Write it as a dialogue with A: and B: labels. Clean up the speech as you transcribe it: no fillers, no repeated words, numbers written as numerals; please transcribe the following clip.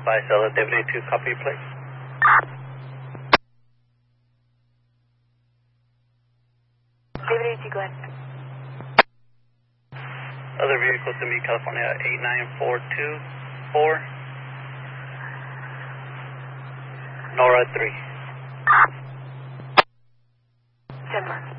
A: Vicella, Deputy 2, copy, please.
B: Deputy 2, go ahead.
A: Other vehicles to meet California 89424. Nora 3.
B: Denver.